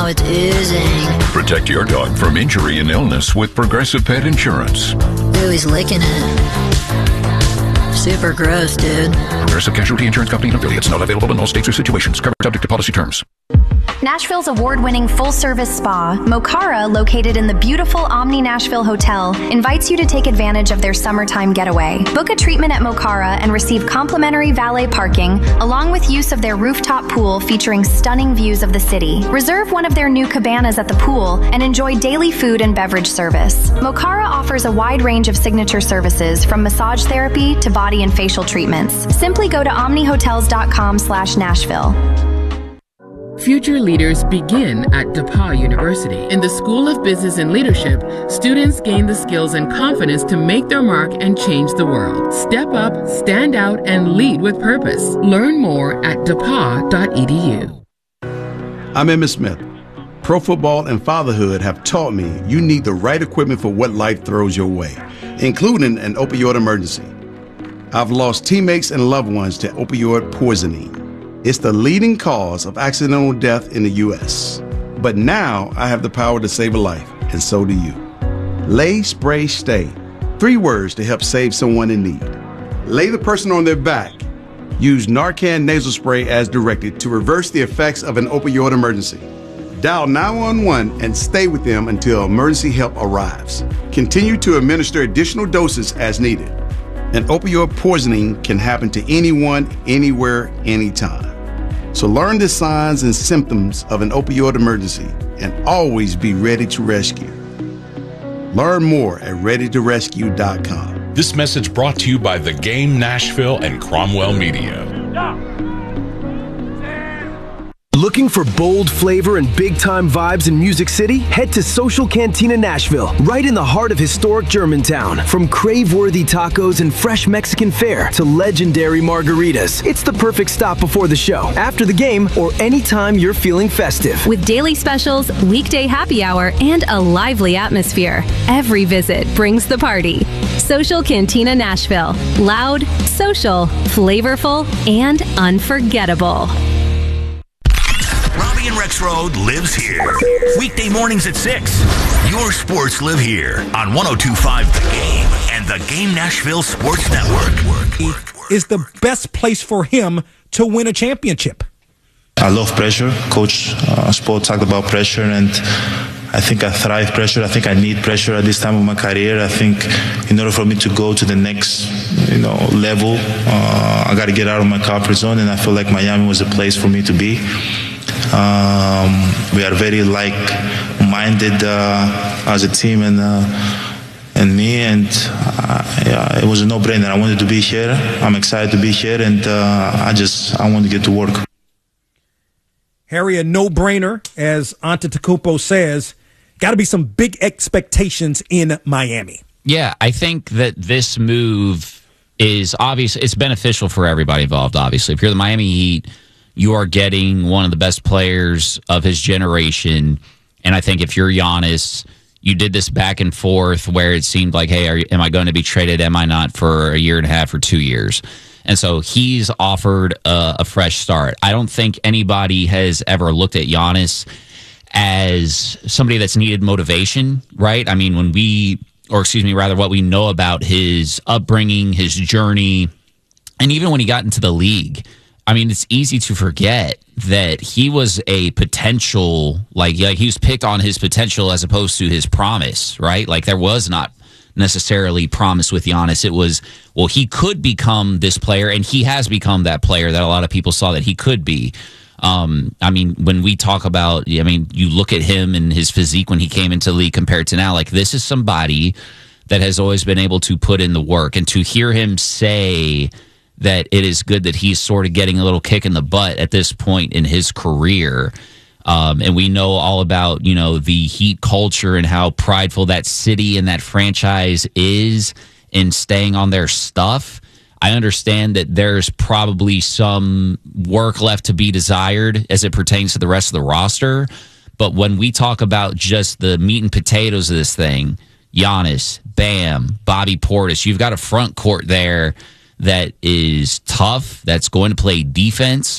It's oozing. Protect your dog from injury and illness with Progressive Pet Insurance. Ooh, he's licking it. Super gross, dude. Progressive Casualty Insurance Company and affiliates. Not available in all states or situations. Covered subject to policy terms. Nashville's award-winning full-service spa, Mokara, located in the beautiful Omni Nashville Hotel, invites you to take advantage of their summertime getaway. Book a treatment at Mokara and receive complimentary valet parking, along with use of their rooftop pool featuring stunning views of the city. Reserve one of their new cabanas at the pool and enjoy daily food and beverage service. Mokara offers a wide range of signature services, from massage therapy to body and facial treatments. Simply go to omnihotels.com/Nashville. Future leaders begin at DePauw University. In the School of Business and Leadership, students gain the skills and confidence to make their mark and change the world. Step up, stand out, and lead with purpose. Learn more at depaw.edu. I'm Emmitt Smith. Pro football and fatherhood have taught me you need the right equipment for what life throws your way, including an opioid emergency. I've lost teammates and loved ones to opioid poisoning. It's the leading cause of accidental death in the U.S. But now I have the power to save a life, and so do you. Lay, Spray, Stay. 3 words to help save someone in need. Lay the person on their back. Use Narcan nasal spray as directed to reverse the effects of an opioid emergency. Dial 911 and stay with them until emergency help arrives. Continue to administer additional doses as needed. An opioid poisoning can happen to anyone, anywhere, anytime. So learn the signs and symptoms of an opioid emergency and always be ready to rescue. Learn more at readytorescue.com. This message brought to you by The Game Nashville and Cromwell Media. Looking for bold flavor and big-time vibes in Music City? Head to Social Cantina Nashville, right in the heart of historic Germantown. From crave-worthy tacos and fresh Mexican fare to legendary margaritas, it's the perfect stop before the show, after the game, or anytime you're feeling festive. With daily specials, weekday happy hour, and a lively atmosphere, every visit brings the party. Social Cantina Nashville. Loud, social, flavorful, and unforgettable. Robbie and Rex Road lives here. Weekday mornings at 6. Your sports live here on 102.5 The Game and The Game Nashville Sports Network. Is the best place for him to win a championship? I love pressure. Coach Spo talked about pressure, and I think I thrive pressure. I think I need pressure at this time of my career. I think in order for me to go to the next, level, I got to get out of my comfort zone, and I feel like Miami was a place for me to be. We are very like-minded as a team, and me, and it was a no-brainer. I wanted to be here. I'm excited to be here, and I want to get to work. Harry, a no-brainer, as Antetokounmpo says. Got to be some big expectations in Miami. Yeah, I think that this move is obvious. It's beneficial for everybody involved, obviously. If you're the Miami Heat, you are getting one of the best players of his generation. And I think if you're Giannis, you did this back and forth where it seemed like, hey, am I going to be traded? Am I not, for a year and a half or 2 years? And so he's offered a fresh start. I don't think anybody has ever looked at Giannis as somebody that's needed motivation, right? I mean, what we know about his upbringing, his journey, and even when he got into the league, I mean, it's easy to forget that he was a potential, he was picked on his potential as opposed to his promise, right? Like, there was not necessarily promise with Giannis. It was, well, he could become this player, and he has become that player that a lot of people saw that he could be. I mean, when we talk about, you look at him and his physique when he came into the league compared to now, this is somebody that has always been able to put in the work. And to hear him say that it is good that he's sort of getting a little kick in the butt at this point in his career. And we know all about, the Heat culture and how prideful that city and that franchise is in staying on their stuff. I understand that there's probably some work left to be desired as it pertains to the rest of the roster. But when we talk about just the meat and potatoes of this thing, Giannis, Bam, Bobby Portis, you've got a front court there that is tough, that's going to play defense.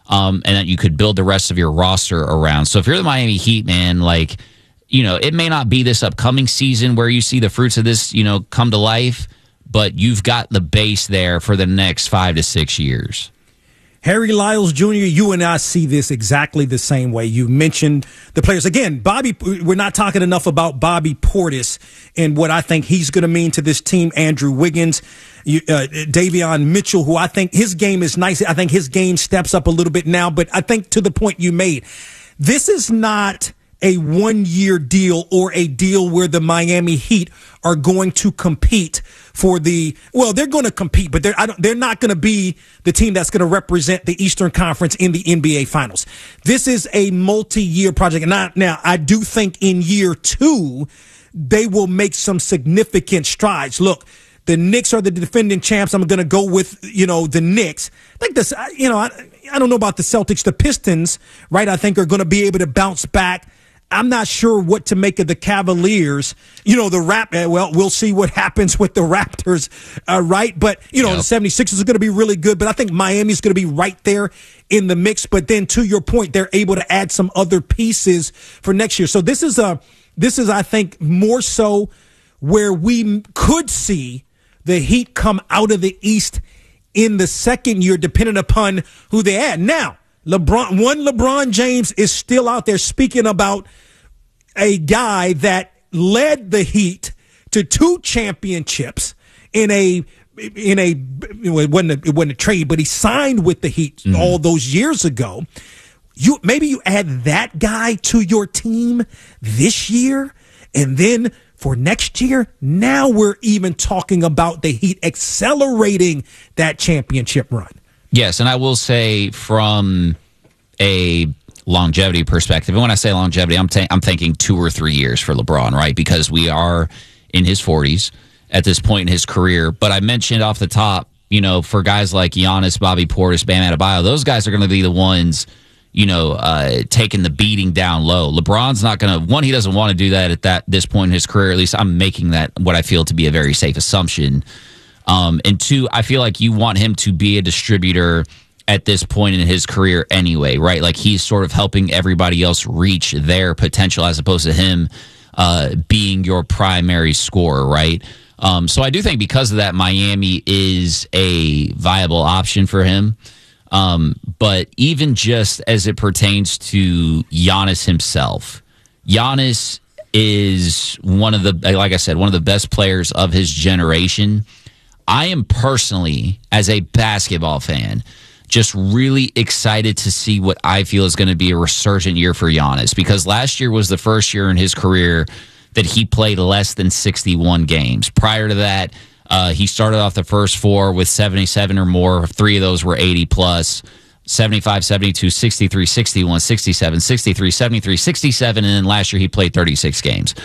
and that you could build the rest of your roster around. So if you're the Miami Heat, man, like, it may not be this upcoming season where you see the fruits of this, come to life, but you've got the base there for the next 5 to 6 years. Harry Lyles Jr., you and I see this exactly the same way. You mentioned the players. Again, we're not talking enough about Bobby Portis and what I think he's going to mean to this team. Andrew Wiggins, Davion Mitchell, who I think his game is nice. I think his game steps up a little bit now. But I think to the point you made, this is not a one-year deal or a deal where the Miami Heat are going to compete for they're going to compete, but they're not going to be the team that's going to represent the Eastern Conference in the NBA Finals. This is a multi-year project. Now, I do think in year 2, they will make some significant strides. Look, the Knicks are the defending champs. I'm going to go with, the Knicks. I think this, I don't know about the Celtics. The Pistons, right, I think are going to be able to bounce back. I'm not sure what to make of the Cavaliers. We'll see what happens with the Raptors, right? But, the 76ers are going to be really good. But I think Miami's going to be right there in the mix. But then to your point, they're able to add some other pieces for next year. So this is, I think, more so where we could see the Heat come out of the East in the second year, depending upon who they add. Now, LeBron James is still out there speaking about a guy that led the Heat to 2 championships it wasn't a trade, but he signed with the Heat all those years ago. Maybe you add that guy to your team this year, and then for next year, now we're even talking about the Heat accelerating that championship run. Yes, and I will say from a longevity perspective, and when I say longevity, I'm thinking 2 or 3 years for LeBron, right? Because we are in his 40s at this point in his career. But I mentioned off the top, for guys like Giannis, Bobby Portis, Bam Adebayo, those guys are going to be the ones, taking the beating down low. LeBron's not going to, he doesn't want to do that at this point in his career. At least I'm making that what I feel to be a very safe assumption. And 2, I feel like you want him to be a distributor at this point in his career anyway, right? Like he's sort of helping everybody else reach their potential as opposed to him being your primary scorer, right? So I do think because of that, Miami is a viable option for him. But even just as it pertains to Giannis himself, Giannis is one of the best players of his generation. I am personally, as a basketball fan, just really excited to see what I feel is going to be a resurgent year for Giannis, because last year was the first year in his career that he played less than 61 games. Prior to that, he started off the first 4 with 77 or more. 3 of those were 80 plus. 75, 72, 63, 61, 67, 63, 73, 67, and then last year he played 36 games.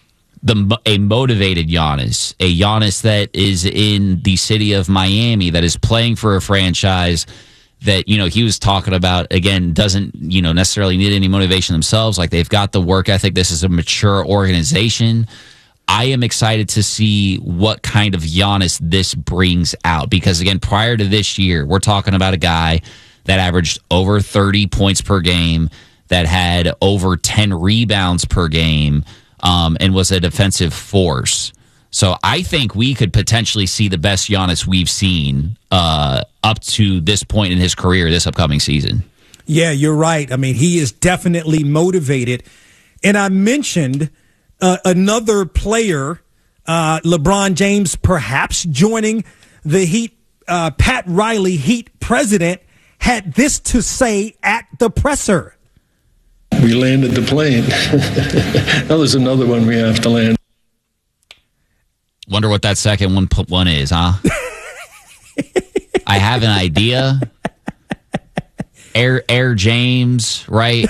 A motivated Giannis, a Giannis that is in the city of Miami, that is playing for a franchise that, he was talking about, again, doesn't, necessarily need any motivation themselves. Like, they've got the work ethic. This is a mature organization. I am excited to see what kind of Giannis this brings out, because, again, prior to this year, we're talking about a guy that averaged over 30 points per game, that had over 10 rebounds per game, and was a defensive force. So I think we could potentially see the best Giannis we've seen up to this point in his career this upcoming season. Yeah, you're right. I mean, he is definitely motivated. And I mentioned another player, LeBron James, perhaps joining the Heat. Pat Riley, Heat president, had this to say at the presser. We landed the plane. Now there's another one we have to land. Wonder what that second one is, huh? I have an idea. Air James, right?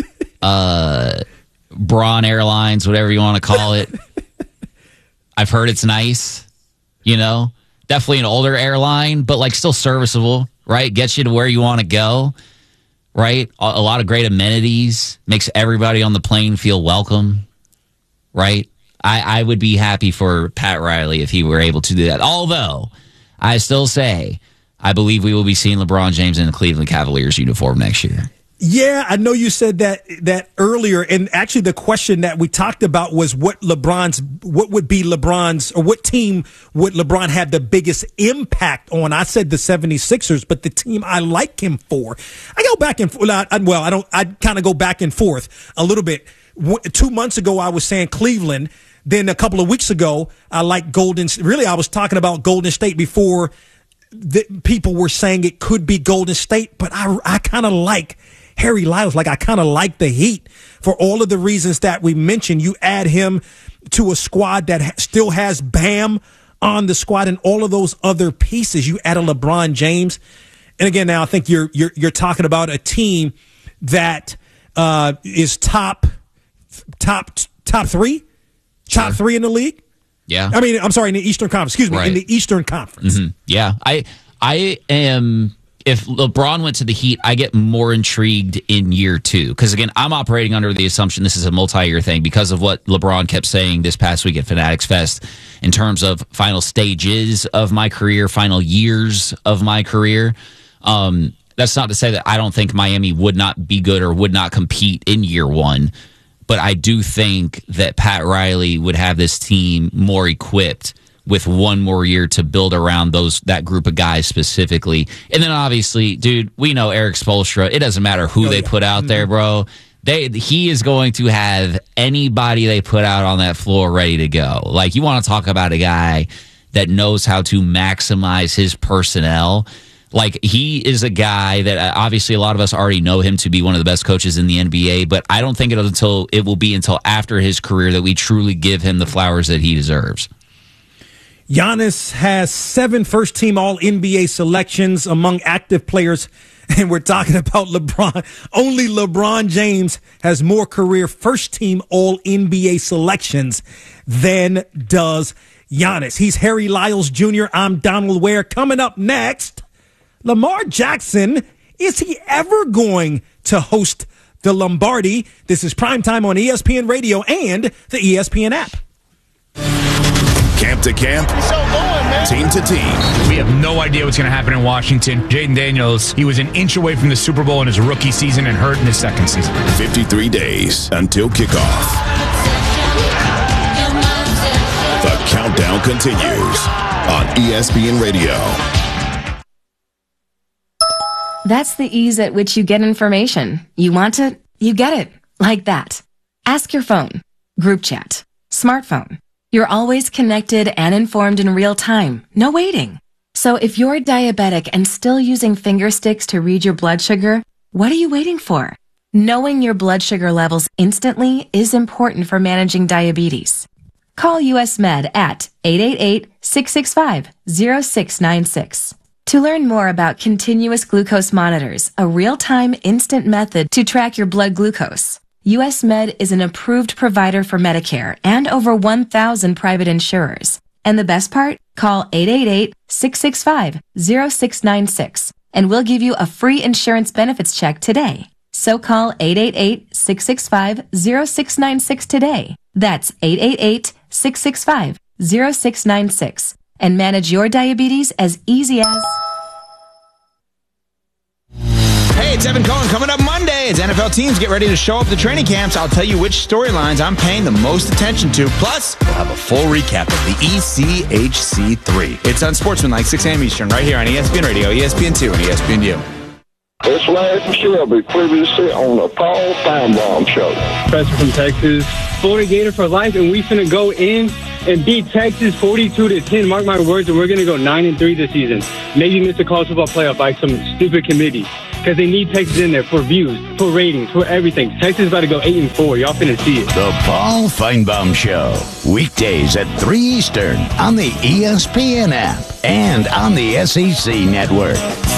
Braun Airlines, whatever you want to call it. I've heard it's nice, Definitely an older airline, but like still serviceable, right? Gets you to where you want to go, right? A lot of great amenities, makes everybody on the plane feel welcome, right? I would be happy for Pat Riley if he were able to do that. Although, I still say I believe we will be seeing LeBron James in the Cleveland Cavaliers uniform next year. Yeah, I know you said that earlier, and actually the question that we talked about was what would be LeBron's, or what team would LeBron have the biggest impact on? I said the 76ers, but the team I like him for, I go back and forth. I kind of go back and forth a little bit. 2 months ago, I was saying Cleveland. Then a couple of weeks ago, I like Golden. Really, I was talking about Golden State before people were saying it could be Golden State, but I kind of like Harry Lyles. Like, I kind of like the Heat for all of the reasons that we mentioned. You add him to a squad that still has Bam on the squad and all of those other pieces. You add a LeBron James. And again, now I think you're talking about a team that is top three in the league. Yeah. I mean, I'm sorry, in the Eastern Conference. Excuse me, right. In the Eastern Conference. Mm-hmm. Yeah. I am. If LeBron went to the Heat, I get more intrigued in year 2. Because, again, I'm operating under the assumption this is a multi-year thing because of what LeBron kept saying this past week at Fanatics Fest in terms of final stages of my career, final years of my career. That's not to say that I don't think Miami would not be good or would not compete in year 1. But I do think that Pat Riley would have this team more equipped with one more year to build around that group of guys specifically. And then obviously, dude, we know Eric Spoelstra. It doesn't matter who they put out there, bro. He is going to have anybody they put out on that floor ready to go. Like, you want to talk about a guy that knows how to maximize his personnel. Like, he is a guy that obviously a lot of us already know him to be one of the best coaches in the NBA, but I don't think it will be until after his career that we truly give him the flowers that he deserves. Giannis has 7 first-team All-NBA selections among active players, and we're talking about LeBron. Only LeBron James has more career first-team All-NBA selections than does Giannis. He's Harry Lyles Jr. I'm Donald Ware. Coming up next, Lamar Jackson, is he ever going to host the Lombardi? This is Primetime on ESPN Radio and the ESPN app. Camp to camp, team to team. We have no idea what's going to happen in Washington. Jaden Daniels, he was an inch away from the Super Bowl in his rookie season and hurt in his second season. 53 days until kickoff. The countdown continues on ESPN Radio. That's the ease at which you get information. You want it, you get it. Like that. Ask your phone. Group chat. Smartphone. You're always connected and informed in real time. No waiting. So if you're diabetic and still using finger sticks to read your blood sugar, what are you waiting for? Knowing your blood sugar levels instantly is important for managing diabetes. Call US Med at 888-665-0696. To learn more about continuous glucose monitors, a real-time instant method to track your blood glucose. US Med is an approved provider for Medicare and over 1,000 private insurers. And the best part? Call 888-665-0696 and we'll give you a free insurance benefits check today. So call 888-665-0696 today. That's 888-665-0696 and manage your diabetes as easy as... Hey, it's Evan Cohen. Coming up Monday, as NFL teams get ready to show up to training camps, I'll tell you which storylines I'm paying the most attention to. Plus, we'll have a full recap of the ECHC3. It's Unsportsmanlike, 6 a.m. Eastern, right here on ESPN Radio, ESPN2, and ESPNU. It's Larry Shelby, previously on the Paul Feinbaum Show. Professor from Texas, Florida Gator for life, and we finna go in and beat Texas 42-10. Mark my words, and we're gonna go 9-3 this season. Maybe miss a college football playoff by some stupid committee. Because they need Texas in there for views, for ratings, for everything. Texas is about to go 8-4. Y'all finna see it. The Paul Feinbaum Show. Weekdays at 3 Eastern on the ESPN app and on the SEC Network.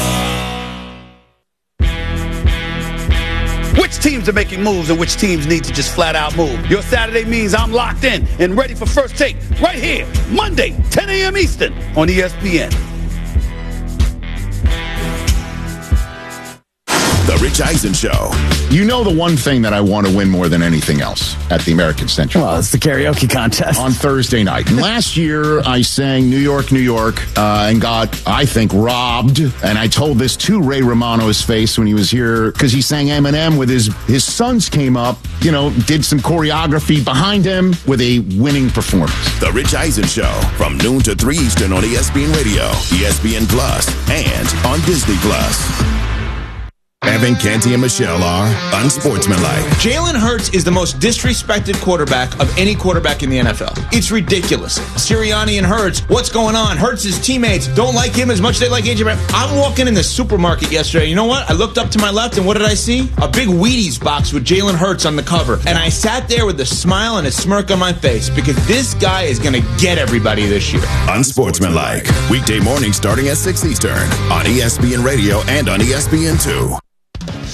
Which teams are making moves and which teams need to just flat out move? Your Saturday means I'm locked in and ready for First Take right here, Monday, 10 a.m. Eastern on ESPN. The Rich Eisen Show. You know the one thing that I want to win more than anything else at the American Century? Well, it's the karaoke contest. On Thursday night. And last year, I sang New York, New York, and got, I think, robbed. And I told this to Ray Romano's face when he was here, because he sang Eminem with his sons came up, did some choreography behind him with a winning performance. The Rich Eisen Show from noon to 3 Eastern on ESPN Radio, ESPN Plus, and on Disney Plus. Evan, Canty, and Michelle are unsportsmanlike. Jalen Hurts is the most disrespected quarterback of any quarterback in the NFL. It's ridiculous. Sirianni and Hurts, what's going on? Hurts' teammates don't like him as much as they like AJ Brown. I'm walking in the supermarket yesterday. You know what? I looked up to my left, and what did I see? A big Wheaties box with Jalen Hurts on the cover. And I sat there with a smile and a smirk on my face because this guy is going to get everybody this year. Unsportsmanlike. Weekday mornings starting at 6 Eastern on ESPN Radio and on ESPN2.